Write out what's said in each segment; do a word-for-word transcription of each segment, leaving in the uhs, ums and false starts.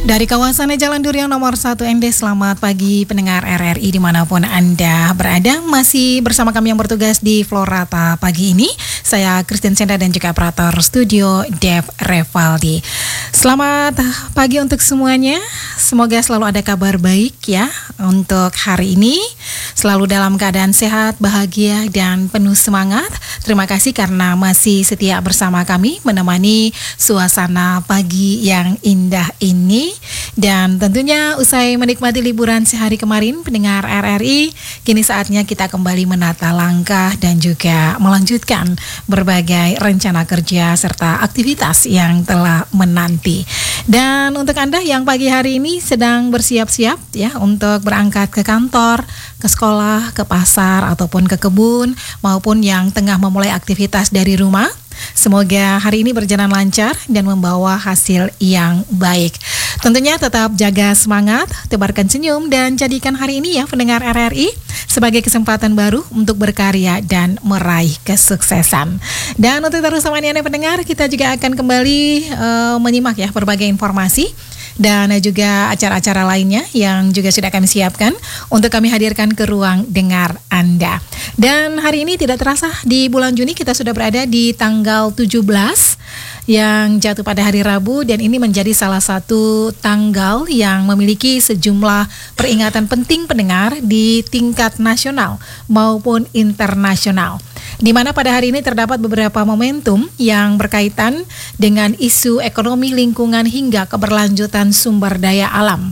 Dari kawasan Jalan Durian nomor satu N D, selamat pagi pendengar R R I dimanapun Anda berada. Masih bersama kami yang bertugas di Florata pagi ini. Saya Christine Senda dan juga operator studio Dev Revaldi. Selamat pagi untuk semuanya. Semoga selalu ada kabar baik ya untuk hari ini. Selalu dalam keadaan sehat, bahagia, dan penuh semangat. Terima kasih karena masih setia bersama kami menemani suasana pagi yang indah ini. Dan tentunya usai menikmati liburan sehari kemarin pendengar R R I, kini saatnya kita kembali menata langkah dan juga melanjutkan berbagai rencana kerja serta aktivitas yang telah menanti. Dan untuk Anda yang pagi hari ini sedang bersiap-siap ya untuk berangkat ke kantor, ke sekolah, ke pasar ataupun ke kebun, maupun yang tengah memulai aktivitas dari rumah, semoga hari ini berjalan lancar dan membawa hasil yang baik. Tentunya tetap jaga semangat, tebarkan senyum, dan jadikan hari ini ya pendengar R R I sebagai kesempatan baru untuk berkarya dan meraih kesuksesan. Dan untuk terus menemani Anda pendengar, kita juga akan kembali uh, menyimak ya berbagai informasi dan juga acara-acara lainnya yang juga sudah kami siapkan untuk kami hadirkan ke ruang dengar Anda. Dan hari ini tidak terasa di bulan Juni kita sudah berada di tanggal tujuh belas yang jatuh pada hari Rabu, dan ini menjadi salah satu tanggal yang memiliki sejumlah peringatan penting pendengar di tingkat nasional maupun internasional, di mana pada hari ini terdapat beberapa momentum yang berkaitan dengan isu ekonomi, lingkungan, hingga keberlanjutan sumber daya alam.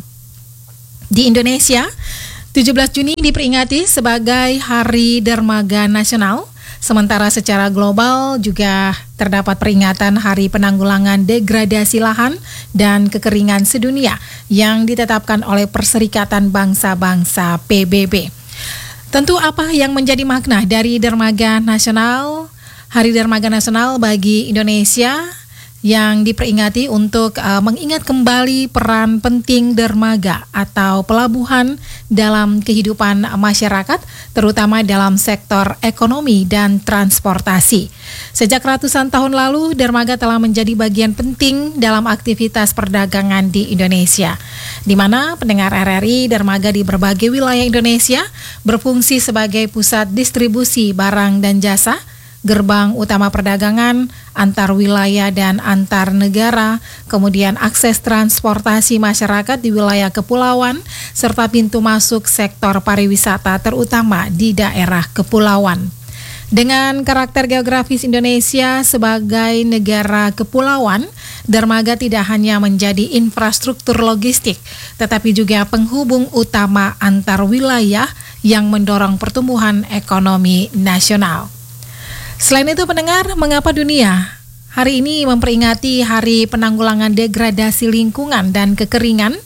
Di Indonesia, tujuh belas Juni diperingati sebagai Hari Dermaga Nasional, sementara secara global juga terdapat peringatan Hari Penanggulangan Degradasi Lahan dan Kekeringan Sedunia yang ditetapkan oleh Perserikatan Bangsa-Bangsa P B B. Tentu apa yang menjadi makna dari Dermaga Nasional, Hari Dermaga Nasional bagi Indonesia yang diperingati untuk uh, mengingat kembali peran penting dermaga atau pelabuhan dalam kehidupan masyarakat, terutama dalam sektor ekonomi dan transportasi. Sejak ratusan tahun lalu, dermaga telah menjadi bagian penting dalam aktivitas perdagangan di Indonesia, di mana pendengar R R I, dermaga di berbagai wilayah Indonesia berfungsi sebagai pusat distribusi barang dan jasa, gerbang utama perdagangan antar wilayah dan antar negara, kemudian akses transportasi masyarakat di wilayah kepulauan, serta pintu masuk sektor pariwisata terutama di daerah kepulauan. Dengan karakter geografis Indonesia sebagai negara kepulauan, dermaga tidak hanya menjadi infrastruktur logistik, tetapi juga penghubung utama antar wilayah yang mendorong pertumbuhan ekonomi nasional. Selain itu pendengar, mengapa dunia hari ini memperingati Hari Penanggulangan Degradasi Lingkungan dan Kekeringan?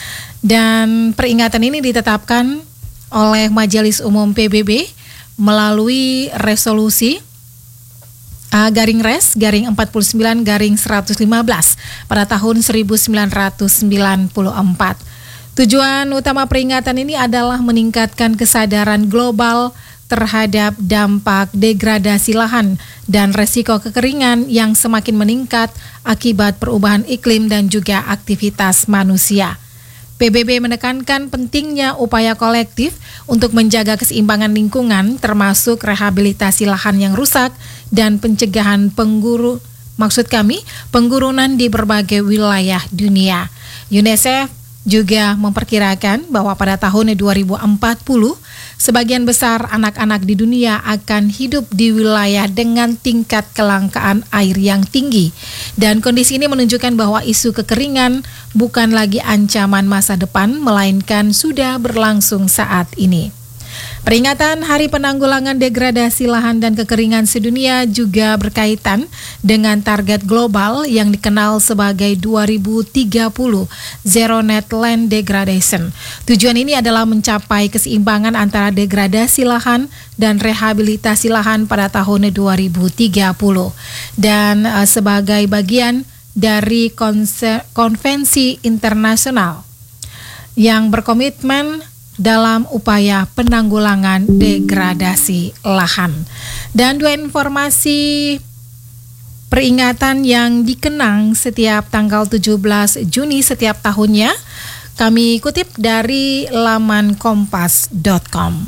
Dan peringatan ini ditetapkan oleh Majelis Umum P B B melalui resolusi uh, garing res garing empat puluh sembilan garing seratus lima belas pada tahun seribu sembilan ratus sembilan puluh empat. Tujuan utama peringatan ini adalah meningkatkan kesadaran global terhadap dampak degradasi lahan dan resiko kekeringan yang semakin meningkat akibat perubahan iklim dan juga aktivitas manusia. P B B menekankan pentingnya upaya kolektif untuk menjaga keseimbangan lingkungan, termasuk rehabilitasi lahan yang rusak dan pencegahan pengguru, maksud kami penggurunan di berbagai wilayah dunia. UNICEF juga memperkirakan bahwa pada tahun dua ribu empat puluh, sebagian besar anak-anak di dunia akan hidup di wilayah dengan tingkat kelangkaan air yang tinggi. Dan kondisi ini menunjukkan bahwa isu kekeringan bukan lagi ancaman masa depan, melainkan sudah berlangsung saat ini. Peringatan Hari Penanggulangan Degradasi Lahan dan Kekeringan Sedunia juga berkaitan dengan target global yang dikenal sebagai dua ribu tiga puluh Zero Net Land Degradation. Tujuan ini adalah mencapai keseimbangan antara degradasi lahan dan rehabilitasi lahan pada tahun dua ribu tiga puluh. Dan uh, sebagai bagian dari konse- konvensi internasional yang berkomitmen dalam upaya penanggulangan degradasi lahan. Dan dua informasi peringatan yang dikenang setiap tanggal tujuh belas Juni setiap tahunnya. Kami kutip dari laman kompas dot com.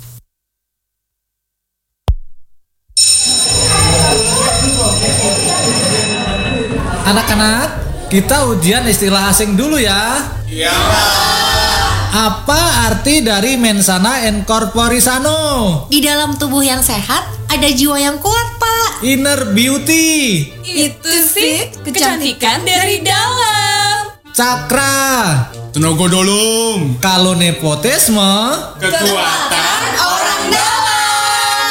Anak-anak, kita ujian istilah asing dulu ya. Iya. Apa arti dari mensana in corpore sano? Di dalam tubuh yang sehat, ada jiwa yang kuat, Pak. Inner beauty. Itu sih kecantikan dari dalam. Cakra. Tenaga dalam. Kalau nepotisme, Kekuatan orang dalam.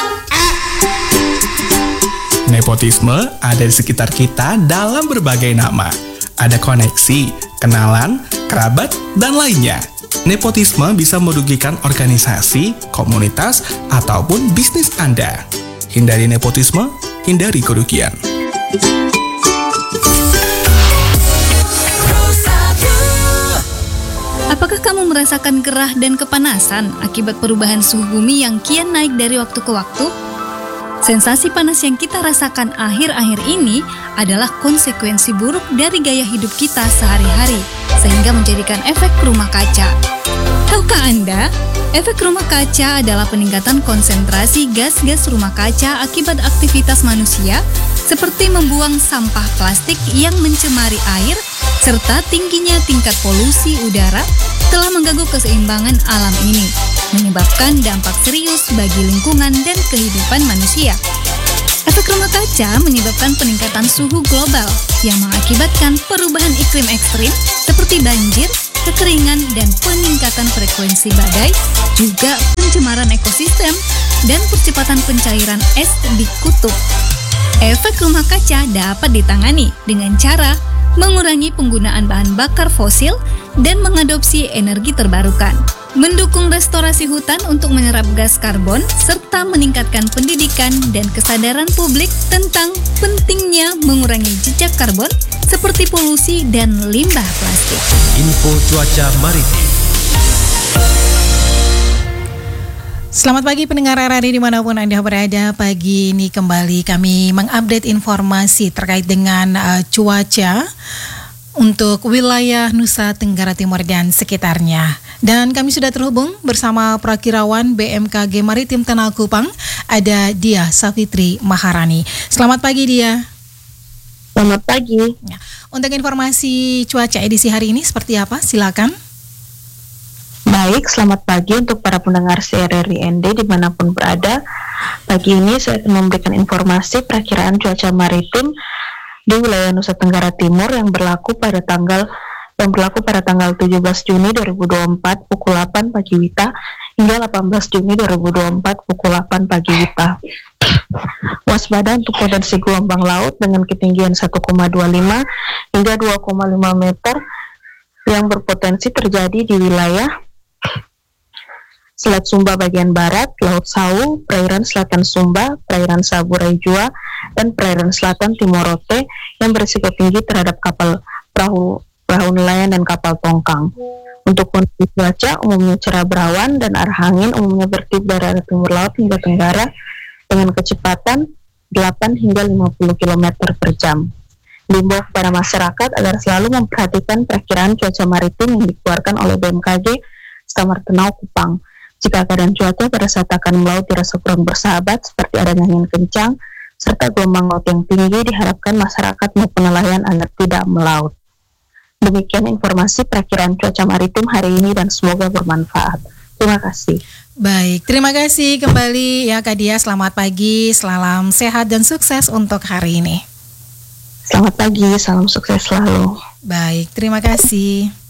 Nepotisme ada di sekitar kita dalam berbagai nama. Ada koneksi, kenalan, kerabat, dan lainnya. Nepotisme bisa merugikan organisasi, komunitas, ataupun bisnis Anda. Hindari nepotisme, hindari kerugian. Apakah kamu merasakan gerah dan kepanasan akibat perubahan suhu bumi yang kian naik dari waktu ke waktu? Sensasi panas yang kita rasakan akhir-akhir ini adalah konsekuensi buruk dari gaya hidup kita sehari-hari, sehingga menjadikan efek rumah kaca. Tahukah Anda, efek rumah kaca adalah peningkatan konsentrasi gas-gas rumah kaca akibat aktivitas manusia, seperti membuang sampah plastik yang mencemari air, serta tingginya tingkat polusi udara telah mengganggu keseimbangan alam ini, menyebabkan dampak serius bagi lingkungan dan kehidupan manusia. Efek rumah kaca menyebabkan peningkatan suhu global yang mengakibatkan perubahan iklim ekstrim seperti banjir, kekeringan, dan peningkatan frekuensi badai, juga pencemaran ekosistem dan percepatan pencairan es di kutub. Efek rumah kaca dapat ditangani dengan cara mengurangi penggunaan bahan bakar fosil dan mengadopsi energi terbarukan, mendukung restorasi hutan untuk menyerap gas karbon, serta meningkatkan pendidikan dan kesadaran publik tentang pentingnya mengurangi jejak karbon seperti polusi dan limbah plastik. Info cuaca maritim. Selamat pagi pendengar R R I dimanapun Anda berada. Pagi ini kembali kami mengupdate informasi terkait dengan uh, cuaca untuk wilayah Nusa Tenggara Timur dan sekitarnya. Dan kami sudah terhubung bersama Prakirawan B M K G Maritim Tanah Kupang, ada Dia Safitri Maharani. Selamat pagi Dia. Selamat pagi. Ya. Untuk informasi cuaca edisi hari ini seperti apa? Silakan. Baik, selamat pagi untuk para pendengar C R R I N D dimanapun berada. Pagi ini saya akan memberikan informasi perakiraan cuaca maritim di wilayah Nusa Tenggara Timur yang berlaku pada tanggal yang berlaku pada tanggal tujuh belas Juni dua ribu dua puluh empat pukul delapan pagi Wita hingga delapan belas Juni dua ribu dua puluh empat pukul delapan pagi Wita. Waspada untuk potensi gelombang laut dengan ketinggian satu koma dua lima hingga dua koma lima meter yang berpotensi terjadi di wilayah Selat Sumba bagian barat, Laut Sau, perairan selatan Sumba, perairan Saburai Jua, dan perairan selatan Timorote yang berisiko tinggi terhadap kapal perahu perahu nelayan dan kapal tongkang. Untuk kondisi cuaca umumnya cerah berawan dan arah angin umumnya bertiup dari arah timur laut hingga tenggara dengan kecepatan delapan hingga lima puluh kilometer per jam. Diimbau kepada masyarakat agar selalu memperhatikan perakiraan cuaca maritim yang dikeluarkan oleh B M K G Stamar Tenau Kupang. Jika keadaan cuaca pada saat akan melaut dirasa kurang bersahabat seperti adanya angin kencang serta gelombang laut yang tinggi, diharapkan masyarakat maupun nelayan agar tidak melaut. Demikian informasi perakiraan cuaca maritim hari ini dan semoga bermanfaat. Terima kasih. Baik, terima kasih kembali ya Kak Dia. Selamat pagi, salam sehat dan sukses untuk hari ini. Selamat pagi, salam sukses selalu. Baik, terima kasih.